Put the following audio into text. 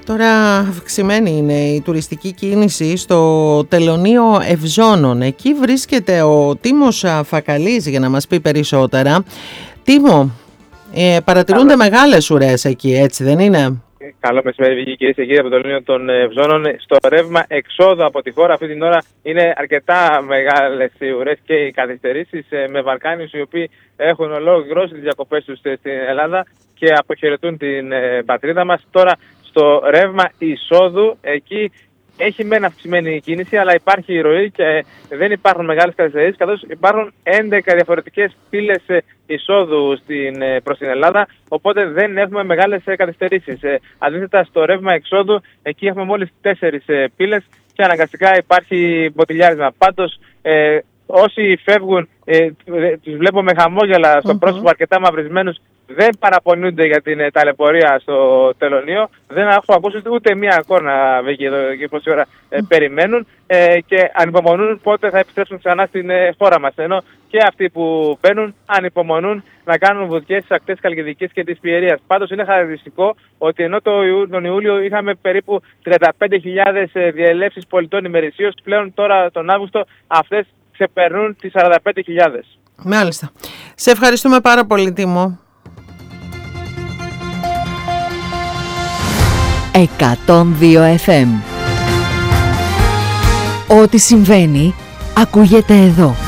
Τώρα αυξημένη είναι η τουριστική κίνηση στο τελωνείο Ευζώνων. Εκεί βρίσκεται ο Τίμος Φακαλής για να μας πει περισσότερα. Τίμο, παρατηρούνται μεγάλες ουρές εκεί, έτσι δεν είναι? Καλό μεσημέρι, κυρίες και κύριοι, από το τελωνείο των Ευζώνων. Στο ρεύμα εξόδου από τη χώρα αυτή την ώρα είναι αρκετά μεγάλες οι ουρές και οι καθυστερήσεις, με Βαλκάνιους οι οποίοι έχουν ολόκληρώσει τις διακοπές τους στην Ελλάδα και αποχαιρετούν την πατρίδα μας. Τώρα στο ρεύμα εισόδου, εκεί έχει μεν αυξημένη η κίνηση, αλλά υπάρχει ροή και δεν υπάρχουν μεγάλες καθυστερήσεις, καθώς υπάρχουν 11 διαφορετικές πύλες εισόδου προς την Ελλάδα, οπότε δεν έχουμε μεγάλες καθυστερήσεις. Αντίθετα, στο ρεύμα εξόδου, εκεί έχουμε μόλις 4 πύλες και αναγκαστικά υπάρχει μποτιλιάρισμα. Πάντως, όσοι φεύγουν, τους βλέπω με χαμόγελα στο πρόσωπο, αρκετά μαυρισμένους, δεν παραπονιούνται για την ταλαιπωρία στο τελωνείο. Δεν έχω ακούσει ούτε μία κόρνα βγήκε εδώ και πόση ώρα περιμένουν και ανυπομονούν πότε θα επιστρέψουν ξανά στην χώρα μας. Ενώ και αυτοί που μπαίνουν ανυπομονούν να κάνουν βουτιές στις ακτές Χαλκιδικής και της Πιερίας. Πάντως είναι χαρακτηριστικό ότι ενώ τον Ιούλιο είχαμε περίπου 35.000 διελεύσεις πολιτών ημερησίως, πλέον τώρα τον Αύγουστο αυτές ξεπερνούν τις 45.000. Μάλιστα. Σε ευχαριστούμε πάρα πολύ, Τίμο. 102 FM. Ό,τι συμβαίνει ακούγεται εδώ.